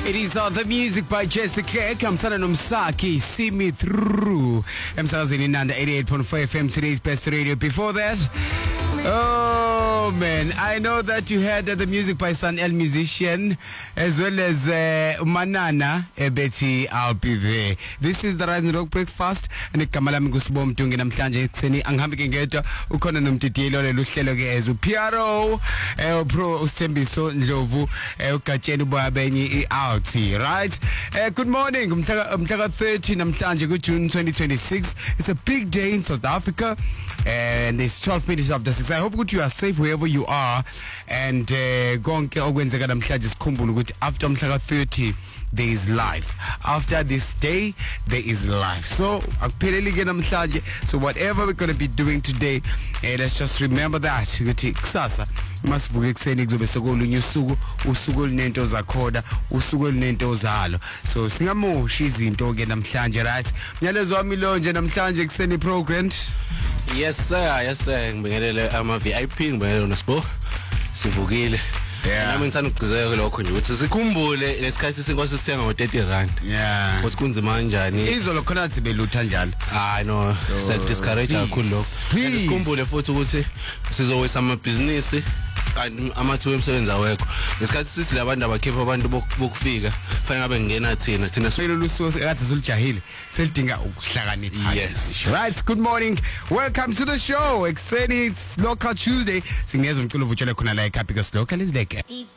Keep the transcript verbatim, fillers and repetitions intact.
It is all the music by Jessica Kamsana Nomsaki, See Me Through. Emsazini Nanda eighty-eight point four F M, today's best radio. Before that, oh man, I know that you heard uh, the music by Sun El Musician, as well as uh, Manana, uh, Betty, I'll be there. This is the Rising Rock Breakfast, and the Kamala Mugusbom Tung and Amtlanje Seni, Anghambi Geta, Ukonanum Titilo, Luciano Gezu, Piaro, Pro Sembiso, Jovu, Kachenu Babeni, out here, right? Uh, good morning, Umtaga thirteen, Amtlanje, good June twenty twenty-six. It's a big day in South Africa, and it's twelve minutes after six. I hope that you are safe wherever you are, and gonke okwenzeka namhlanje sikhumbule ukuthi after umhla thirty there is life. After this day there is life. So akupheleli ke namhlanje. So whatever we're going to be doing today, eh, let's just remember that ukuthi kusasa masivuke ekseni kuzobe sokolunye usuku, usuku linento zakhona, usuku linento zalo. So singamoshi izinto ke namhlanje, right? Myalezo wami lo nje namhlanje ekseni program. Yes sir, yes sir. Ngibingelele ama V I P, ngibingelele uNasbo. Sivukile. Yeah. Nami ngithanda ukugcizeka lokho nje ukuthi sikhumbule lesikhathi sinkosi sithenga ngo thirty rand. Yeah. Ukuthi kunzima kanjani? Izolo khona sibelutha njalo. Ah no, self discourage kakhulu lokho. Sikhumbule futhi ukuthi sizowisa ama business amathuba emsebenzi awekho. Ngesikhathi sithi labantu abakhipha abantu bokufika, fanele ngabe ngena thina thina sibelo lusuku ekade solujahile selidinga ukuhlakanipha. Yes. Right, good morning. Welcome to the show. Ekseni, it's Local Tuesday. Singeza umculo vutshele khona la ekhaya because local is like